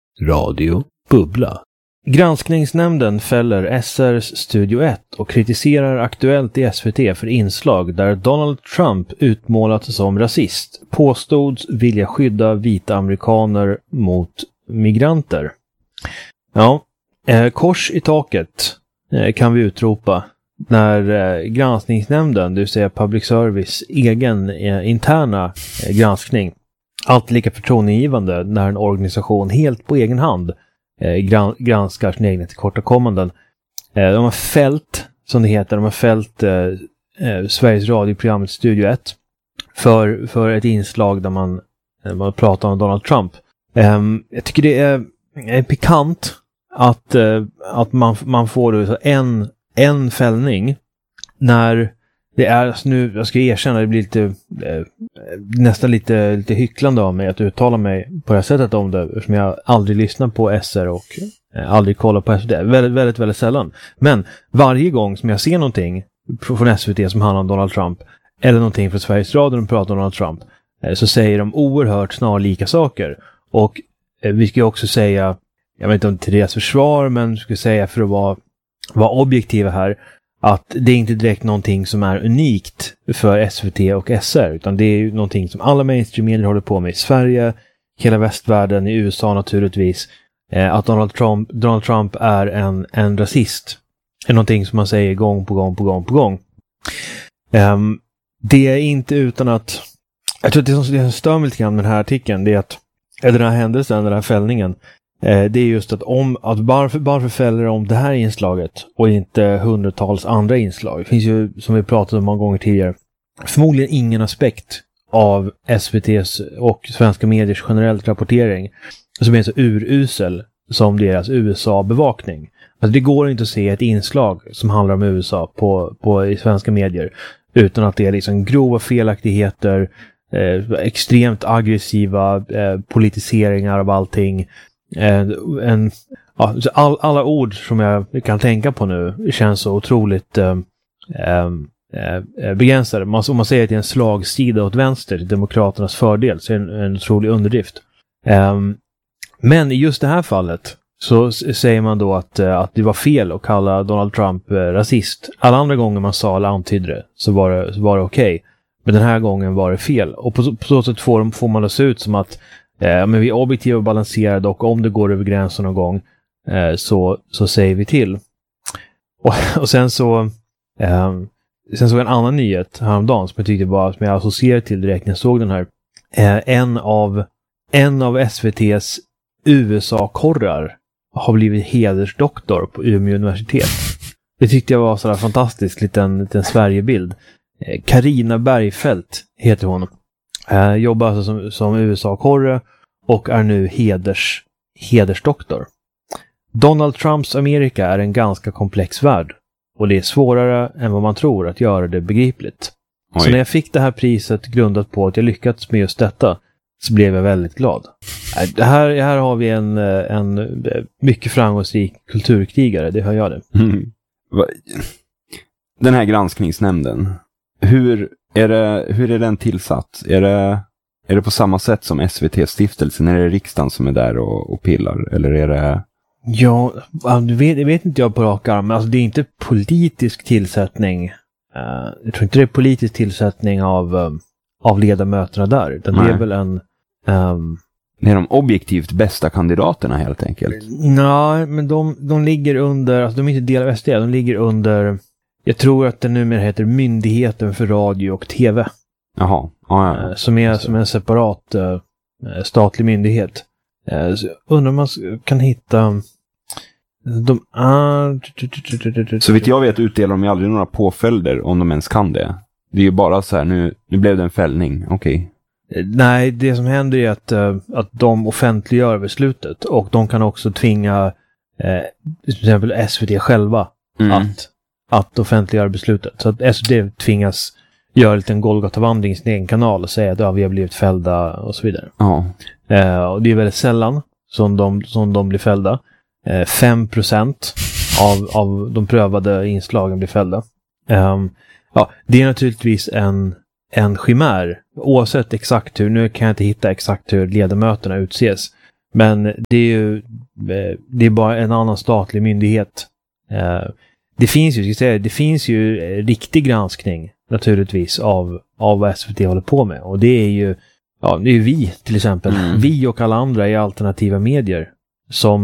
Radio Bubbla. Granskningsnämnden fäller SRs Studio 1 och kritiserar Aktuellt i SVT för inslag där Donald Trump utmålats som rasist, påstods vilja skydda vita amerikaner mot migranter. Ja, kors i taket kan vi utropa när granskningsnämnden, det vill säga public service, egen interna granskning, allt lika förtroendegivande när en organisation helt på egen hand granskar sina egna tillkortakommanden. De har fällt, som det heter, Sveriges radioprogrammet Studio 1 för ett inslag där man pratar om Donald Trump. Jag tycker det är pikant att man får en fällning när det är, alltså nu, jag ska erkänna, det blir nästan lite hycklande av mig att uttala mig på det här sättet om det, eftersom jag aldrig lyssnar på SR och aldrig kollar på SVT, väldigt, väldigt sällan. Men varje gång som jag ser någonting från SVT som handlar om Donald Trump, eller någonting från Sveriges Radio som pratar om Donald Trump, så säger de oerhört snarlika saker. Och vi ska också säga, jag vet inte om till deras försvar, men ska säga för att vara objektiva här, att det är inte direkt någonting som är unikt för SVT och SR, utan det är ju någonting som alla mainstream-medier håller på med i Sverige, hela västvärlden, i USA naturligtvis. Att Donald Trump är en rasist är någonting som man säger gång på gång. Det är inte utan att, jag tror att det som stör mig lite grann med den här artikeln, det är att, eller den här händelsen, den här fällningen, det är just att varför fäller de det här inslaget och inte hundratals andra inslag. Det finns ju, som vi pratat om många gånger tidigare, förmodligen ingen aspekt av SVT:s och svenska mediers generellt rapportering som är så urusel som deras USA-bevakning. Alltså det går inte att se ett inslag som handlar om USA i svenska medier utan att det är liksom grova felaktigheter, extremt aggressiva politiseringar av allting. Alla ord som jag kan tänka på nu känns så otroligt begränsade. Om man säger att det är en slagsida åt vänster till demokraternas fördel, så är det en otrolig underdrift. Men i just det här fallet så säger man då att det var fel att kalla Donald Trump rasist. Alla andra gånger man sa eller antydde det så var det okej. Men den här gången var det fel. Och på så sätt får man det se ut som att men vi är objektiva och balanserade, och om det går över gränsen någon gång så säger vi till. Och sen så en annan nyhet häromdagen som jag tyckte var, som jag associerade till direkt när jag såg den här. En av SVT:s USA-korrar har blivit hedersdoktor på Umeå universitet. Det tyckte jag var sådär fantastiskt, liten Sverigebild. Carina Bergfeldt heter hon. Jobbar alltså som USA-korre och är nu hedersdoktor. Donald Trumps Amerika är en ganska komplex värld, och det är svårare än vad man tror att göra det begripligt. Oj. Så när jag fick det här priset grundat på att jag lyckats med just detta, så blev jag väldigt glad. Här har vi en mycket framgångsrik kulturkrigare, det hör jag det. Den här granskningsnämnden, hur är den tillsatt? Är det på samma sätt som SVT-stiftelsen? Är det riksdagen som är där och pillar? Eller är det... Ja, det vet inte jag på rak arm. Men alltså, det är inte politisk tillsättning. Jag tror inte det är politisk tillsättning av ledamöterna där. Utan det är väl en... Det är de objektivt bästa kandidaterna helt enkelt. Nej, men de ligger under... Alltså de är inte del av SD. De ligger under... Jag tror att det numera heter Myndigheten för radio och tv. Jaha. Ja. Som är en separat statlig myndighet. Så undrar om man kan hitta... Så vitt jag vet utdelar de ju aldrig några påföljder om de ens kan det. Det är ju bara så här, nu blev det en fällning. Okej. Nej, det som händer är att de offentliggör beslutet, och de kan också tvinga till exempel SVT själva att offentliggöra beslutet. Så att SVT tvingas göra en liten Golgata-vandring i sin egen kanal och säga att vi har blivit fällda och så vidare. Och det är väldigt sällan som de blir fällda. 5% av de prövade inslagen blir fällda. Det är naturligtvis en chimär, oavsett exakt hur, nu kan jag inte hitta exakt hur ledamöterna utses, Men det är ju det är bara en annan statlig myndighet. Det finns ju riktig granskning naturligtvis av vad SVT håller på med. Och det är ju det är ju vi till exempel. Vi och alla andra i alternativa medier som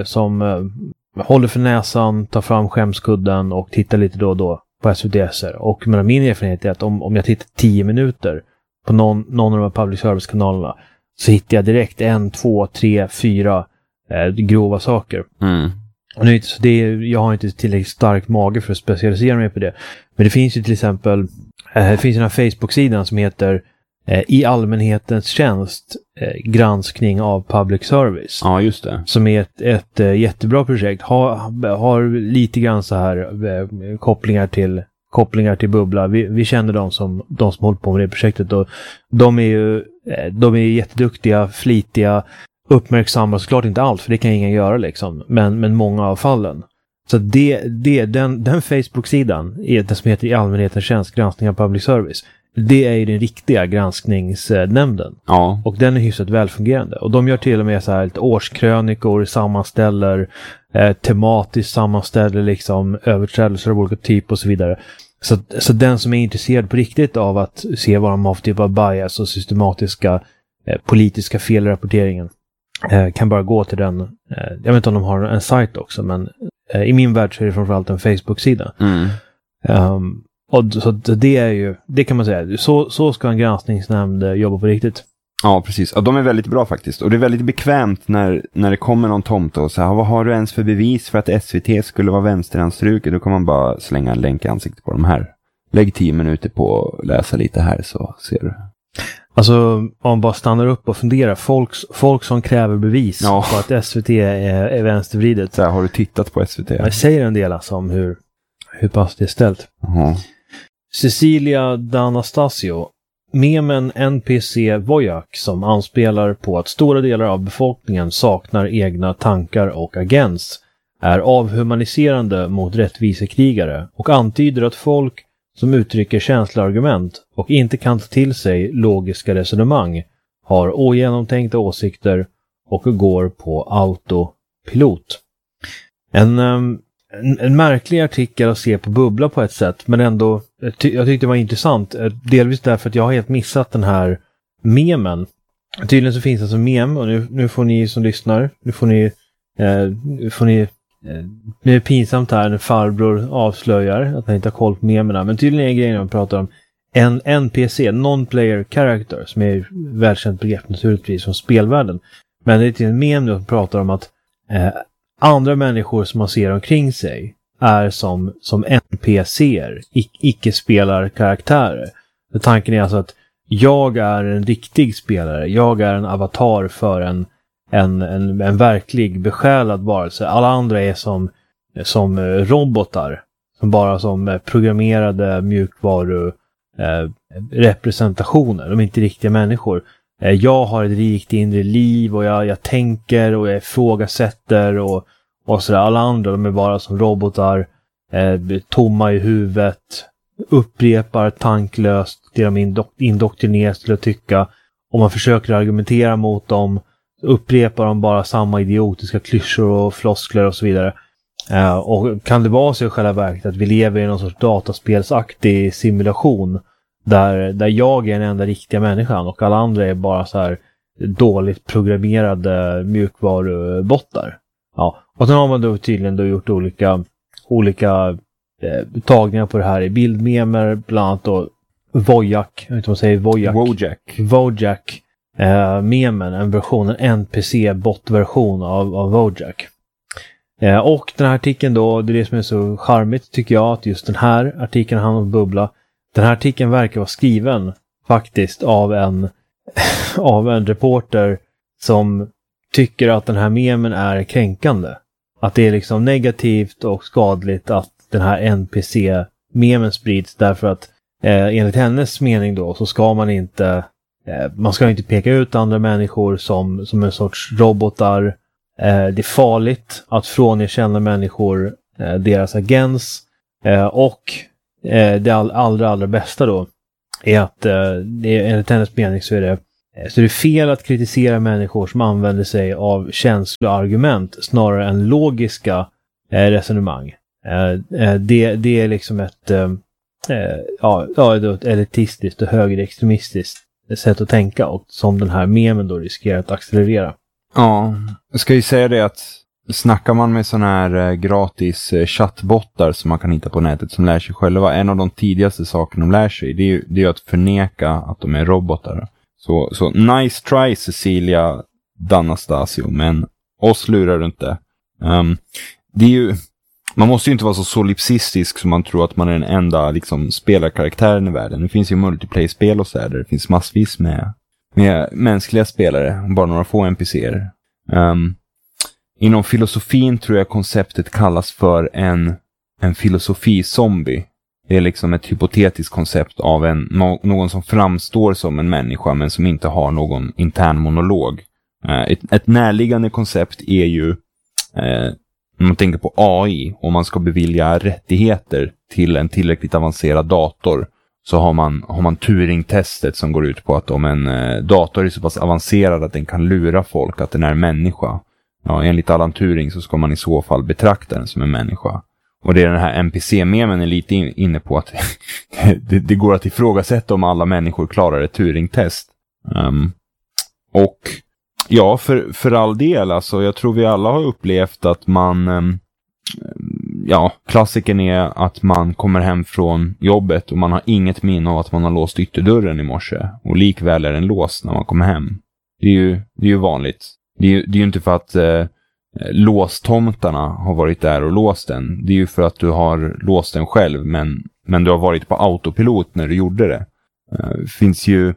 håller för näsan, tar fram skämskudden och tittar lite då och då på SVT-SR. Och min erfarenhet är att om jag tittar 10 minuter på någon av de här public service-kanalerna så hittar jag direkt 1, 2, 3, 4 grova saker. Och nu, så jag har inte tillräckligt stark mage för att specialisera mig på det. Men det finns ju till exempel det finns den här Facebook-sidan som heter I allmänhetens tjänst granskning av public service. Ja, just det. Som är ett jättebra projekt. Har lite grann så här kopplingar till Bubbla. Vi känner de som håller på med det projektet. Och de är jätteduktiga, flitiga, uppmärksamma, såklart inte allt, för det kan ingen göra liksom. Men många av fallen. Så den Facebook-sidan är det som heter I allmänhetens tjänst granskning av public service. Det är ju den riktiga granskningsnämnden. Ja. Och den är hyfsat välfungerande. Och de gör till och med så här lite årskrönikor, sammanställer, tematiskt sammanställer liksom överträdelser av olika typ och så vidare. Så den som är intresserad på riktigt av att se vad de har för typ av bias och systematiska politiska felrapporteringen kan bara gå till den. Jag vet inte om de har en sajt också, men i min värld så är det framförallt en Facebook-sida. Och så det är ju, det kan man säga, så ska en granskningsnämnd jobba på riktigt. Ja, precis. Och de är väldigt bra faktiskt. Och det är väldigt bekvämt när det kommer någon tomt och så här, vad har du ens för bevis för att SVT skulle vara vänsteranstruket? Då kan man bara slänga en länk i ansiktet på de här. Lägg 10 minuter på att läsa lite här så ser du. Alltså, om man bara stannar upp och funderar, folk som kräver bevis på att SVT är vänstervridet. Så här, har du tittat på SVT? Jag säger en del alltså om hur pass det är ställt. Cecilia D'Anastasio, memen NPC Wojak, som anspelar på att stora delar av befolkningen saknar egna tankar och agens, är avhumaniserande mot rättvisekrigare och antyder att folk som uttrycker känsloargument och inte kan ta till sig logiska resonemang har ogenomtänkta åsikter och går på autopilot. En märklig artikel att se på Bubbla på ett sätt, men ändå jag tyckte det var intressant, delvis därför att jag har helt missat den här memen. Tydligen så finns det alltså mem, och nu får ni som lyssnar, det är pinsamt här när farbror avslöjar att han inte har koll på memerna, men tydligen är grejen när man pratar om en NPC, non-player character, som är välkänt begrepp naturligtvis från spelvärlden. Men det är till en mem nu som pratar om att andra människor som man ser omkring sig är som NPCer, icke-spelar karaktärer. Tanken är alltså att jag är en riktig spelare, jag är en avatar för en verklig besjälad varelse. Alla andra är som robotar, som programmerade mjukvaru representationer. De är inte riktiga människor. Jag har ett rikt inre liv och jag tänker och jag ifrågasätter och sådär. Alla andra, de är bara som robotar, tomma i huvudet, upprepar tanklöst det de indoktrineras till att tycka. Om man försöker argumentera mot dem, upprepar de bara samma idiotiska klyschor och floskler och så vidare. Och kan det vara så i själva verket att vi lever i någon sorts dataspelsaktig simulation där jag är den enda riktiga människan och alla andra är bara så här dåligt programmerade mjukvarubottar. Ja, och sen har man då tydligen gjort olika tagningar på det här i bildmemer, bland annat då Wojak, jag vet inte vad man säger, Wojak memen, en NPC-bot-version av Wojak. Och den här artikeln då, det är det som är så charmigt tycker jag, att just den här artikeln handlar om Bubbla. Den här artikeln verkar vara skriven faktiskt av en reporter som tycker att den här memen är kränkande. Att det är liksom negativt och skadligt att den här NPC-memen sprids, därför att enligt hennes mening då så ska man inte peka ut andra människor som en sorts robotar. Det är farligt att frånkänna människor deras agens, och det allra bästa då är att enligt hennes mening så är det Så det är fel att kritisera människor som använder sig av känsloargument snarare än logiska resonemang. Det är liksom ett elitistiskt och högerextremistiskt sätt att tänka, och som den här memen då riskerar att accelerera. Ja, jag ska ju säga det att snackar man med såna här gratis chattbottar som man kan hitta på nätet som lär sig själva, en av de tidigaste sakerna de lär sig, det är att förneka att de är robotar. Så nice try Cecilia D'Anastasio, men oss lurar du inte. Det är ju, man måste ju inte vara så solipsistisk som man tror att man är den enda liksom spelarkaraktären i världen. Det finns ju multiplayer-spel och så där det finns massvis med mänskliga spelare, bara några få NPCer. Inom filosofin tror jag konceptet kallas för en filosofi-zombie. Det är liksom ett hypotetiskt koncept av någon som framstår som en människa men som inte har någon intern monolog. Ett närliggande koncept är ju om man tänker på AI, om man ska bevilja rättigheter till en tillräckligt avancerad dator, så har man Turing-testet som går ut på att om en dator är så pass avancerad att den kan lura folk att den är en människa, ja, enligt Alan Turing så ska man i så fall betrakta den som en människa. Och det är den här NPC-memen är lite inne på att det går att ifrågasätta om alla människor klarar ett Turing-test. Och ja, för all del, alltså, jag tror vi alla har upplevt att man, klassiken är att man kommer hem från jobbet och man har inget minne av att man har låst ytterdörren i morse, och likväl är den låst när man kommer hem. Det är ju vanligt. Det är ju inte för att låstomtarna har varit där och låst den. Det är ju för att du har låst den själv, men du har varit på autopilot när du gjorde det. Finns ju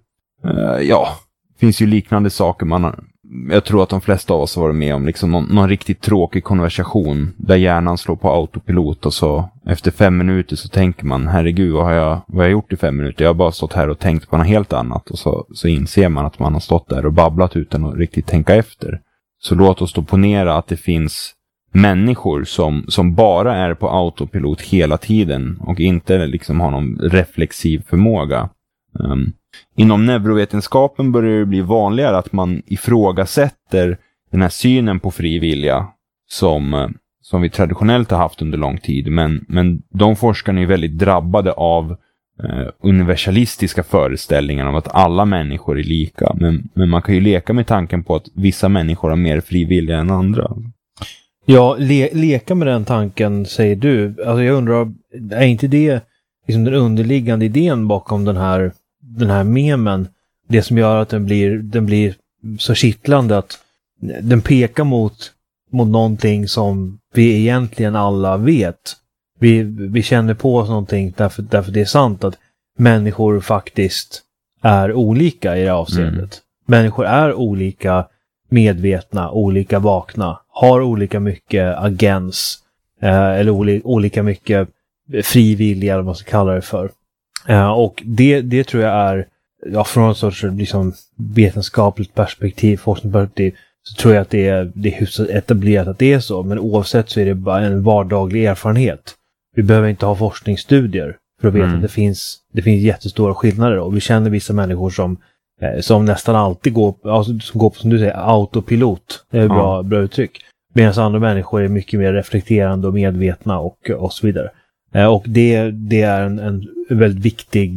liknande saker jag tror att de flesta av oss har varit med om, liksom någon riktigt tråkig konversation där hjärnan slår på autopilot, och så efter 5 minuter så tänker man, herregud, vad har jag gjort i 5 minuter? Jag har bara stått här och tänkt på något helt annat, och så inser man att man har stått där och babblat utan att riktigt tänka efter. Så låt oss då ponera att det finns människor som bara är på autopilot hela tiden och inte liksom har någon reflexiv förmåga. Inom neurovetenskapen börjar det bli vanligare att man ifrågasätter den här synen på fri vilja som vi traditionellt har haft under lång tid. Men de forskarna är väldigt drabbade av universalistiska föreställningar om att alla människor är lika. Men man kan ju leka med tanken på att vissa människor har mer fri vilja än andra. Ja, leka med den tanken, säger du. Alltså jag undrar, är inte det liksom den underliggande idén bakom den här memen, det som gör att den blir så kittlande, att den pekar mot någonting som vi egentligen alla vet. Vi känner på oss någonting därför det är sant att människor faktiskt är olika i det avseendet. Människor är olika medvetna, olika vakna, har olika mycket agens eller olika mycket frivilliga, eller vad man ska kalla det för. Och det tror jag är, från en sorts liksom vetenskapligt perspektiv, forskningsperspektiv, så tror jag att det är hyfsat etablerat att det är så. Men oavsett så är det bara en vardaglig erfarenhet. Vi behöver inte ha forskningsstudier för att veta att det finns jättestora skillnader. Och vi känner vissa människor som nästan alltid går på, som du säger, autopilot. Det är bra uttryck. Medan andra människor är mycket mer reflekterande och medvetna och så vidare. Och det är en väldigt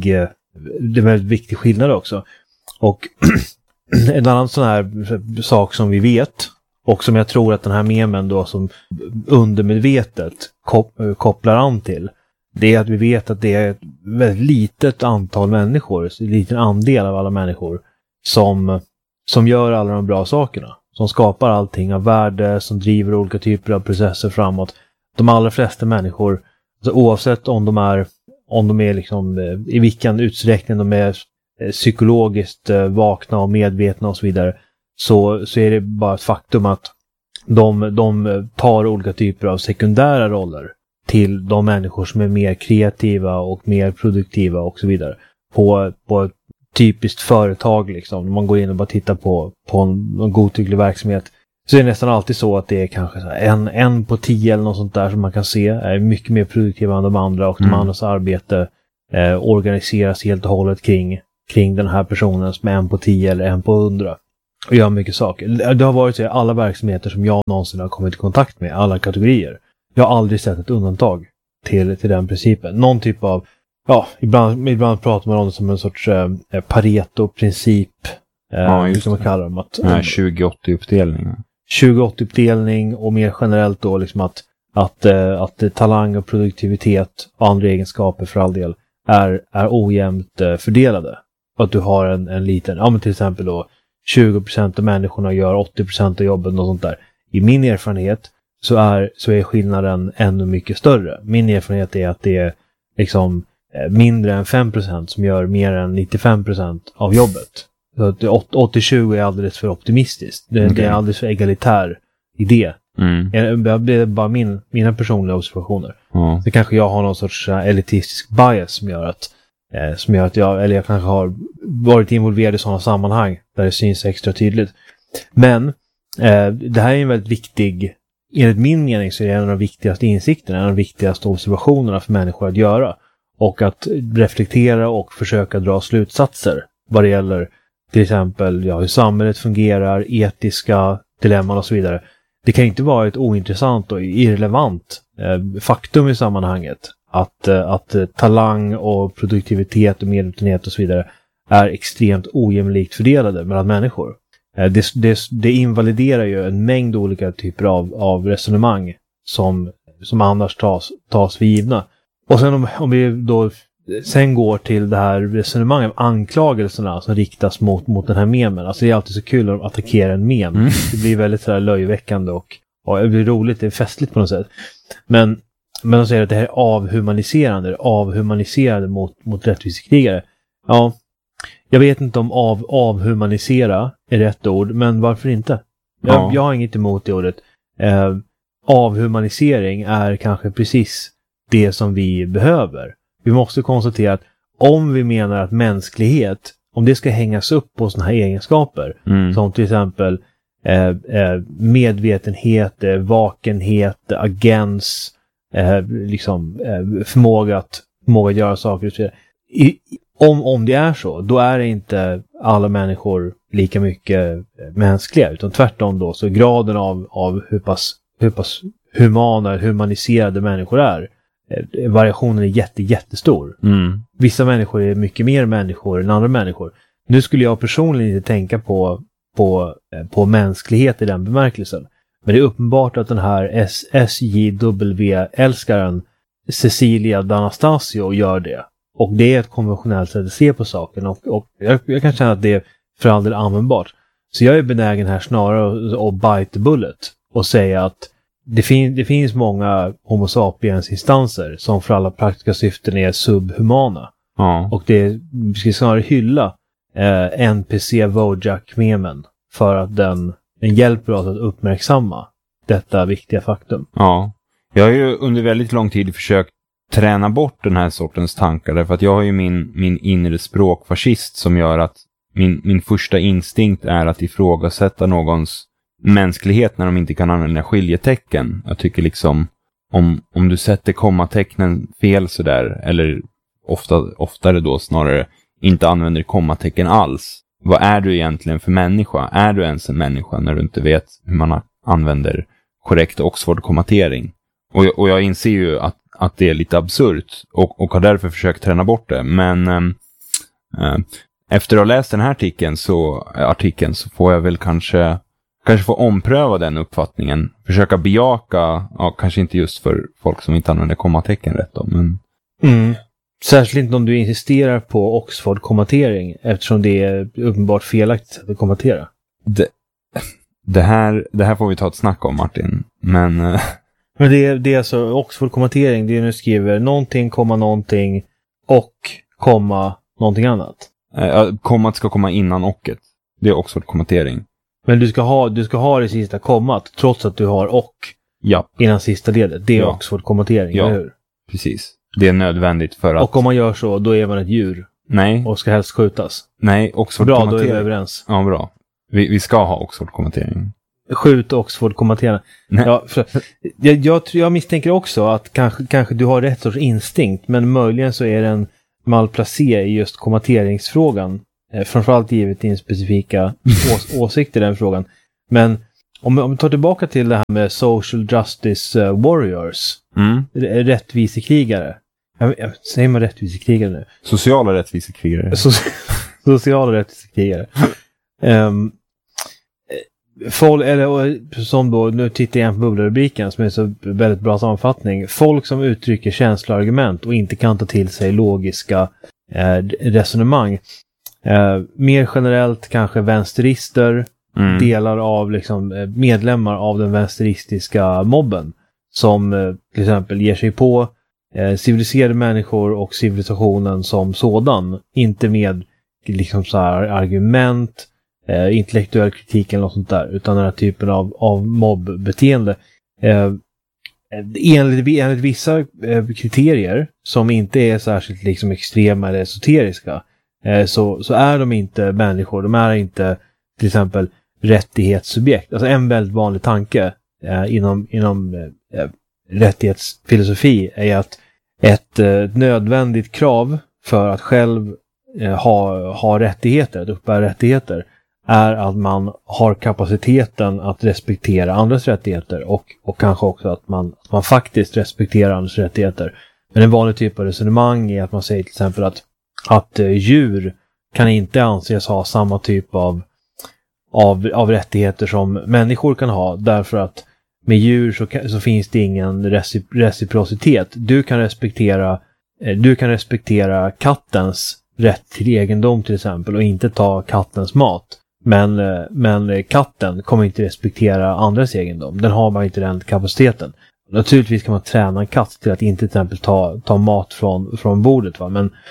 viktig skillnad också. Och en annan sån här sak som vi vet, och som jag tror att den här memen då som undermedvetet kopplar an till, det är att vi vet att det är ett väldigt litet antal människor, en liten andel av alla människor som gör alla de bra sakerna. Som skapar allting av värde, som driver olika typer av processer framåt. De allra flesta människor, alltså oavsett om de är liksom, i vilken utsträckning de är psykologiskt vakna och medvetna och så vidare, så är det bara ett faktum att de tar olika typer av sekundära roller till de människor som är mer kreativa och mer produktiva och så vidare. På ett typiskt företag liksom, när man går in och bara tittar på en godtycklig verksamhet, så är det nästan alltid så att det är kanske så här en på 10 eller något sånt där som man kan se är mycket mer produktiva än de andra, och de andras arbete organiseras helt och hållet kring den här personen som är en på 10 eller en på 100 och gör mycket saker. Det har varit så i alla verksamheter som jag någonsin har kommit i kontakt med, alla kategorier. Jag har aldrig sett ett undantag till den principen. Någon typ av, ibland pratar man om det som en sorts Pareto-princip. Hur ska man kalla dem? 20-80-uppdelning. 20-80-uppdelning och mer generellt då liksom att talang och produktivitet och andra egenskaper för all del är ojämnt fördelade. Och att du har en liten, men till exempel då 20% av människorna gör 80% av jobbet och sånt där. I min erfarenhet så är skillnaden ännu mycket större. Min erfarenhet är att det är liksom mindre än 5% som gör mer än 95% av jobbet. Så att 80-20 är alldeles för optimistiskt. Det är alldeles för egalitär idé. Det är bara mina personliga observationer. Så kanske jag har någon sorts elitistisk bias som gör att jag kanske har varit involverad i sådana sammanhang där det syns extra tydligt. Men det här är en väldigt viktig, enligt min mening så är det en av de viktigaste insikterna, en av de viktigaste observationerna för människor att göra. Och att reflektera och försöka dra slutsatser vad det gäller till exempel hur samhället fungerar, etiska dilemman och så vidare. Det kan inte vara ett ointressant och irrelevant faktum i sammanhanget att talang och produktivitet och medvetenhet och så vidare är extremt ojämlikt fördelade mellan människor. Det invaliderar ju en mängd olika typer av resonemang som annars tas för givna. Och sen om vi då sen går till det här resonemanget, anklagelserna som riktas mot den här memen. Alltså det är alltid så kul att attackera en mem. Det blir väldigt så här löjväckande och det blir roligt, det är festligt på något sätt. Men de säger att det här är avhumaniserande mot rättvisekrigare. Ja, jag vet inte om avhumanisera är rätt ord, men varför inte? Jag har inget emot det ordet. Avhumanisering är kanske precis det som vi behöver. Vi måste konstatera att om vi menar att mänsklighet, om det ska hängas upp på såna här egenskaper, som till exempel medvetenhet, vakenhet, agens, förmåga att göra saker och så vidare. Om det är så, då är det inte alla människor lika mycket mänskliga, utan tvärtom då, så graden av hur pass humana, humaniserade människor är, variationen är jättestor. Vissa människor är mycket mer människor än andra människor. Nu skulle jag personligen inte tänka på mänsklighet i den bemärkelsen. Men det är uppenbart att den här SJW-älskaren Cecilia D'Anastasio gör det. Och det är ett konventionellt sätt att se på saken. Och jag kan känna att det är för all del användbart. Så jag är benägen här snarare att bite the bullet och säga att det finns många Homo sapiens-instanser som för alla praktiska syften är subhumana. Och vi ska snarare hylla NPC Wojak-memen för att den hjälper oss att uppmärksamma detta viktiga faktum. Ja, jag har ju under väldigt lång tid försökt träna bort den här sortens tankar, därför att jag har ju min inre språkfascist som gör att min första instinkt är att ifrågasätta någons mänsklighet när de inte kan använda skiljetecken. Jag tycker liksom om du sätter kommatecknen fel sådär, eller oftare då snarare inte använder kommatecken alls. Vad är du egentligen för människa? Är du ens en människa när du inte vet hur man använder korrekt Oxford-kommatering? Och jag inser ju att det är lite absurt och har därför försökt träna bort det. Men efter att ha läst den här artikeln så får jag väl kanske få ompröva den uppfattningen. Försöka bejaka, kanske inte just för folk som inte använder kommatecken rätt då, men... Särskilt inte om du insisterar på Oxford-kommatering, eftersom det är uppenbart felaktigt att kommatera. Det här får vi ta ett snack om, Martin. Men det är alltså Oxford-kommatering, det är när du skriver någonting, och någonting annat. Kommat ska komma innan ocket. Det är Oxford-kommatering. Men du ska ha det sista kommat trots att du har och innan sista ledet. Det är Oxford-kommatering, eller hur? Precis. Det är nödvändigt för att... Och om man gör så, då är man ett djur. Nej. Och ska helst skjutas. Nej, Oxford-kommatering. Bra, då är vi överens. Ja, bra. Vi ska ha Oxford-kommatering. Skjut Oxford-kommatering. Ja, jag misstänker också att kanske du har rätt sorts instinkt, men möjligen så är den malplacé i just kommateringsfrågan. Framförallt givet din specifika åsikter i den frågan. Men om vi tar tillbaka till det här med social justice warriors. Rättvisekrigare. Säger man rättvisekrigare nu? Sociala rättvisekrigare. Sociala rättvisekrigare. Som då, nu tittar jag på bubbelrubriken som är så väldigt bra sammanfattning. Folk som uttrycker känsloargument och inte kan ta till sig logiska resonemang. Mer generellt kanske vänsterister, delar av liksom medlemmar av den vänsteristiska mobben som till exempel ger sig på civiliserade människor och civilisationen som sådan, inte med liksom så här argument, intellektuell kritik eller något sånt där, utan den här typen av mobbbeteende. Enligt vissa kriterier som inte är särskilt liksom extrema eller esoteriska, så är de inte människor. De är inte till exempel rättighetssubjekt. Alltså en väldigt vanlig tanke inom rättighetsfilosofi är att ett nödvändigt krav för att själv ha rättigheter, att uppbära rättigheter, är att man har kapaciteten att respektera andras rättigheter och kanske också att man faktiskt respekterar andras rättigheter. Men en vanlig typ av resonemang är att man säger till exempel att djur kan inte anses ha samma typ av rättigheter som människor kan ha, därför att med djur så finns det ingen reciprocitet. Du kan respektera kattens rätt till egendom till exempel och inte ta kattens mat. Men katten kommer inte respektera andras egendom. Den har bara inte den kapaciteten. Naturligtvis kan man träna en katt till att inte till exempel ta mat från bordet. Va? Men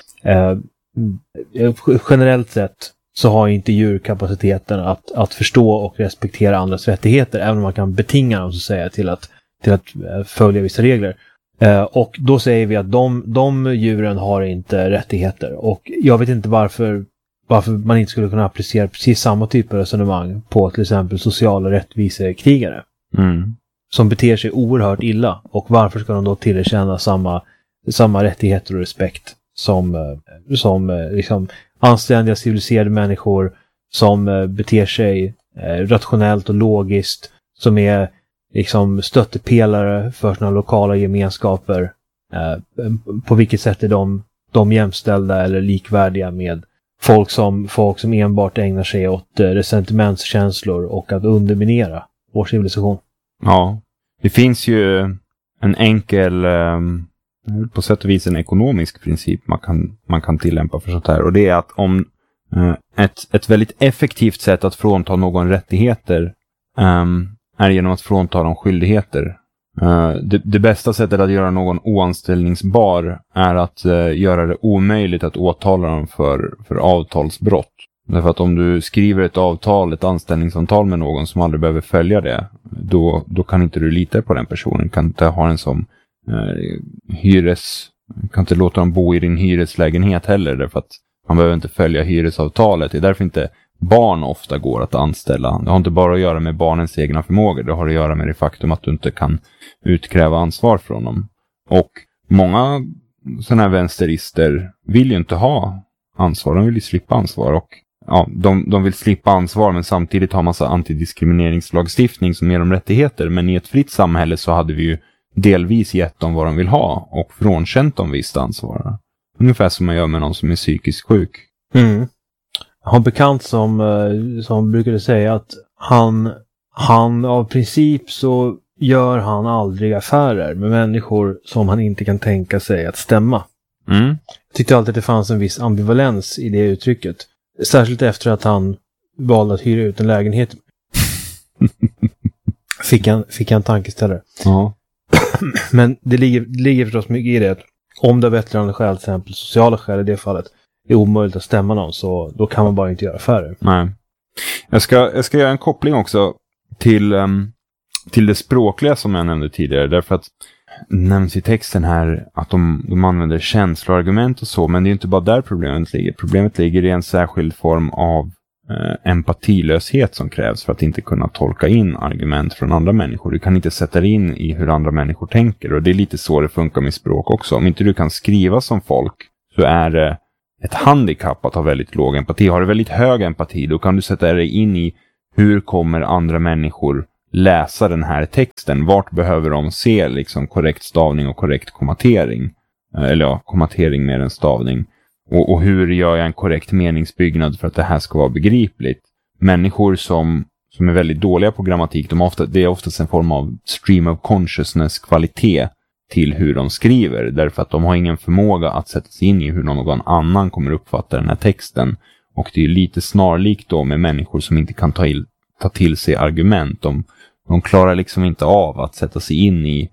generellt sett så har inte djur kapaciteten att förstå och respektera andras rättigheter, även om man kan betinga dem så att säga till att följa vissa regler. Och då säger vi att de djuren har inte rättigheter. Och jag vet inte varför man inte skulle kunna applicera precis samma typ av resonemang på till exempel sociala rättvisekrigare. Som beter sig oerhört illa. Och varför ska de då tillerkänna samma rättigheter och respekt som liksom anständiga civiliserade människor som beter sig rationellt och logiskt, som är liksom stöttepelare för sina lokala gemenskaper. På vilket sätt är de jämställda eller likvärdiga med folk som enbart ägnar sig åt resentimentskänslor och att underminera vår civilisation? Ja, det finns ju en enkel, på sätt och vis en ekonomisk princip man kan tillämpa för sånt här. Och det är att om ett väldigt effektivt sätt att frånta någon rättigheter är genom att frånta dem skyldigheter. Det bästa sättet att göra någon oanställningsbar är att göra det omöjligt att åtala dem för avtalsbrott. Därför att om du skriver ett anställningsavtal med någon som aldrig behöver följa det, då kan inte du lita på den personen. Kan inte ha en som kan inte låta dem bo i din hyreslägenhet heller, därför att man behöver inte följa hyresavtalet. Det är därför inte barn ofta går att anställa. Det har inte bara att göra med barnens egna förmågor. Det har att göra med det faktum att du inte kan utkräva ansvar från dem. Och många sådana här vänsterister vill ju inte ha ansvar. De vill ju slippa ansvar. Och ja, de vill slippa ansvar, men samtidigt ha massa antidiskrimineringslagstiftning som ger dem rättigheter. Men i ett fritt samhälle så hade vi ju delvis gett dem vad de vill ha och frånkänt dem visst ansvar. Ungefär som man gör med någon som är psykiskt sjuk. Jag har en bekant som brukade säga att han av princip så gör han aldrig affärer med människor som han inte kan tänka sig att stämma. Jag tyckte alltid att det fanns en viss ambivalens i det uttrycket. Särskilt efter att han valde att hyra ut en lägenhet. Fick han tankeställare. Ja. Men det ligger förstås mycket i det att om det är bättre skäl, till exempel sociala skäl i det fallet, är omöjligt att stämma någon, så då kan man bara inte göra affärer. Nej. Jag ska göra en koppling också till det språkliga som jag nämnde tidigare, därför att nämns i texten här att de använder känsloargument och så, men det är inte bara där problemet ligger. Problemet ligger i en särskild form av empatilöshet som krävs för att inte kunna tolka in argument från andra människor. Du kan inte sätta in i hur andra människor tänker, och det är lite så det funkar med språk också. Om inte du kan skriva som folk, så är det ett handikapp att ha väldigt låg empati. Har du väldigt hög empati, då kan du sätta dig in i hur kommer andra människor läsa den här texten. Vart behöver de se liksom korrekt stavning och korrekt kommatering. Eller ja, kommatering med en stavning. Och hur gör jag en korrekt meningsbyggnad för att det här ska vara begripligt. Människor som är väldigt dåliga på grammatik, det är oftast en form av stream of consciousness kvalitet till hur de skriver. Därför att de har ingen förmåga att sätta sig in i hur någon annan kommer uppfatta den här texten. Och det är lite snarlikt då med människor som inte kan ta till sig argument. De klarar liksom inte av att sätta sig in i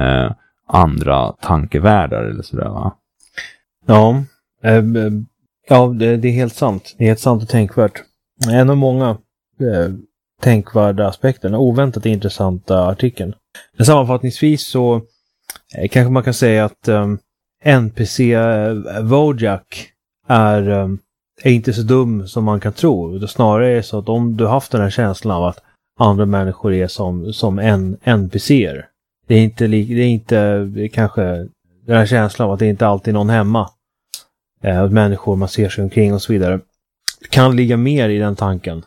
andra tankevärldar eller sådär, va? Ja, det är helt sant. Det är helt sant och tänkvärt. En av många tänkvärda aspekter. En oväntat intressanta artikeln. Men sammanfattningsvis så kanske man kan säga att NPC Wojak är inte så dum som man kan tro. Det snarare är så att om du haft den här känslan av att andra människor är som NPCer. Det är inte kanske den här känslan av att det inte alltid är någon hemma. Människor man ser sig omkring och så vidare. Det kan ligga mer i den tanken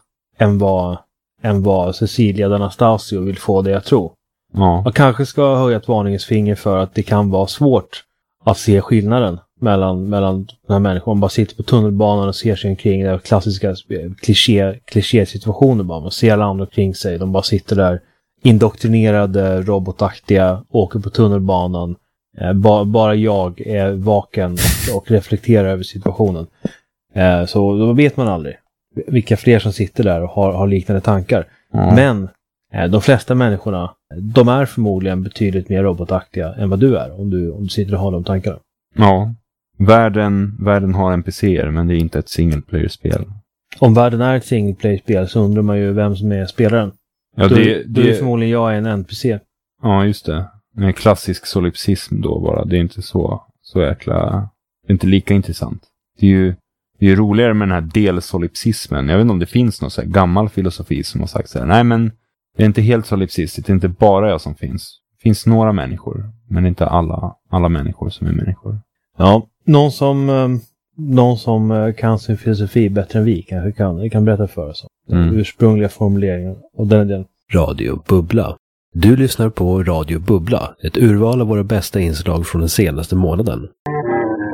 än vad Cecilia D'Anastasio vill få det att tro. Ja. Man kanske ska höja ett varningens finger för att det kan vara svårt att se skillnaden mellan den här människan. Man bara sitter på tunnelbanan och ser sig omkring. Det är klassiska kliché-situationer bara. Man ser alla andra omkring sig. De bara sitter där indoktrinerade, robotaktiga, åker på tunnelbanan. Bara jag är vaken och reflekterar över situationen. Så då vet man aldrig vilka fler som sitter där och har liknande tankar. Men de flesta människorna, de är förmodligen betydligt mer robotaktiga än vad du är om du sitter och har de tankarna. Ja, världen har NPCer, men det är inte ett single player-spel. Om världen är ett single player-spel så undrar man ju vem som är spelaren. Ja, du är förmodligen jag är en NPC. Ja, just det. En klassisk solipsism då bara. Det är inte så jäkla... Det är inte lika intressant. Det är ju roligare med den här delsolipsismen. Jag vet inte om det finns någon så här gammal filosofi som har sagt så här: nej, men det är inte helt solipsistiskt. Det är inte bara jag som finns. Det finns några människor, men det är inte alla människor som är människor. Ja, någon som kan sin filosofi bättre än vi kanske kan berätta för oss. Den ursprungliga formuleringen och den. Radio Bubbla. Du lyssnar på Radio Bubbla, ett urval av våra bästa inslag från den senaste månaden.